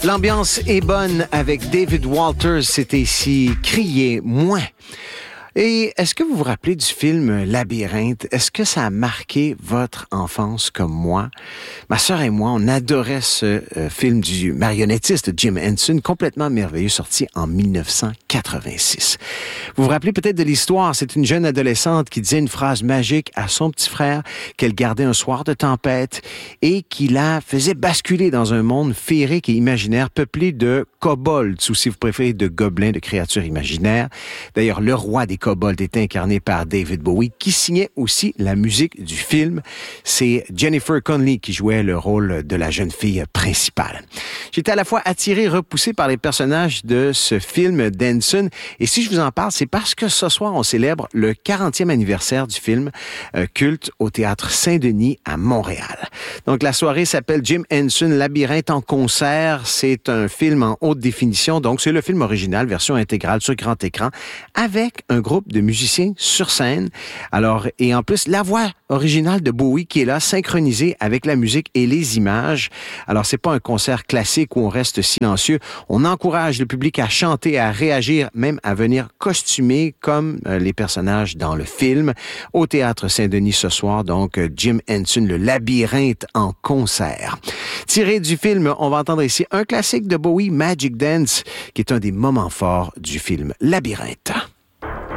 L'ambiance est bonne avec David Walters. C'était ici Criez moins. Et est-ce que vous vous rappelez du film Labyrinthe? Est-ce que ça a marqué votre enfance comme moi? Ma sœur et moi, on adorait ce film du marionnettiste Jim Henson, complètement merveilleux, sorti en 1986. Vous vous rappelez peut-être de l'histoire? C'est une jeune adolescente qui disait une phrase magique à son petit frère qu'elle gardait un soir de tempête et qui la faisait basculer dans un monde féerique et imaginaire peuplé de kobolds, ou si vous préférez, de gobelins, de créatures imaginaires. D'ailleurs, le roi des kobolds est incarné par David Bowie, qui signait aussi la musique du film. C'est Jennifer Connelly qui jouait le rôle de la jeune fille principale. J'étais à la fois attiré et repoussé par les personnages de ce film d'Henson. Et si je vous en parle, c'est parce que ce soir, on célèbre le 40e anniversaire du film culte au Théâtre Saint-Denis à Montréal. Donc, la soirée s'appelle Jim Henson Labyrinthe en concert. C'est un film en haute définition. Donc, c'est le film original, version intégrale sur grand écran, avec un groupe de musiciens sur scène. Alors, et en plus, la voix originale de Bowie qui est là, synchronisée avec la musique et les images. Alors, c'est pas un concert classique où on reste silencieux. On encourage le public à chanter, à réagir, même à venir costumer comme les personnages dans le film. Au Théâtre Saint-Denis ce soir, donc, Jim Henson, le Labyrinthe en concert. Tiré du film, on va entendre ici un classique de Bowie, Magic Dance, qui est un des moments forts du film Labyrinthe.